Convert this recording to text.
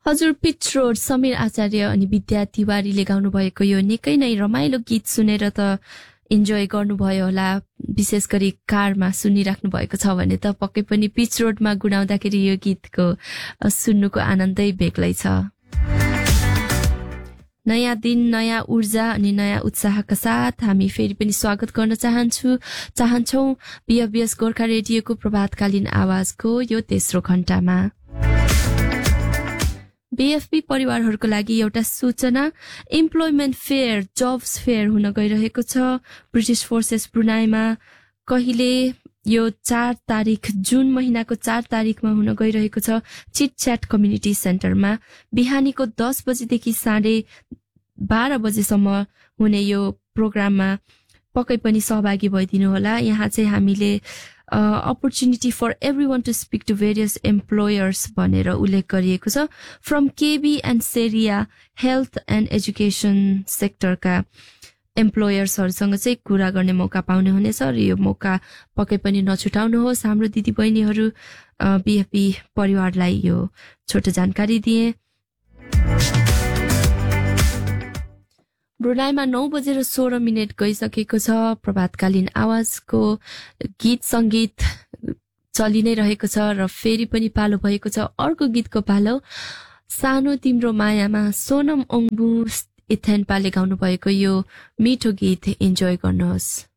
हजुर pitch road Samir आचार्य अनि विद्या तिवारीले गाउनु भएको यो निकै नै रमाइलो गीत सुनेर त इन्जोय गर्नुभयो होला। विशेष गरी कारमा सुनिराख्नु भएको छ भने त पक्कै पनि पिच रोडमा गुडाउँदाखेरि यो गीतको सुन्नुको आनन्दै बेग्लै छ। नयाँ दिन नयाँ ऊर्जा अनि नयाँ उत्साहका साथ हामी फेरि पनि स्वागत गर्न चाहन्छौं बीएफबीएस गोर्खा रेडियोको प्रभातकालीन आवाजको यो तेस्रो घण्टामा। बीएफबी परिवारहरूको लागि एउटा सूचना, इम्प्लोइमेन्ट फेयर जब्स फेयर हुन गइरहेको छ ब्रिटिश फोर्सेस ब्रुनाईमा। कहिले यो 4 तारिक जुन महिनाको 4 तारिकमा हुन गइरहेको छ चिट च्याट कम्युनिटी सेन्टरमा। बिहानीको 10 बजेदेखि 12:30 बजेसम्म हुने यो प्रोग्राममा पक्कै पनि सहभागी भइदिनु होला। यहाँ चाहिँ हामीले opportunity for everyone to speak to various employers भनेर उल्लेख गरिएको छ। From KB and सेरिया health and education सेक्टरका एम्प्लोयर्सहरूसँग चाहिँ कुरा गर्ने मौका पाउने हुनेछ र यो मौका पक्कै पनि नछुटाउनुहोस्। हाम्रो दिदी बहिनीहरू बीएफबी परिवारलाई यो छोटो जानकारी दिए। ब्रुनाईमा 9:16 गइसकेको छ। प्रभातकालीन आवाजको गीत संगीत चलि नै रहेको छ र फेरि पनि पालो भएको छ अर्को गीतको पालो। सानो तिम्रो मायामा सोनम ओङ्बु इथेन्पाले गाउनु भएको यो मिठो गीत इन्जोय गर्नुहोस्।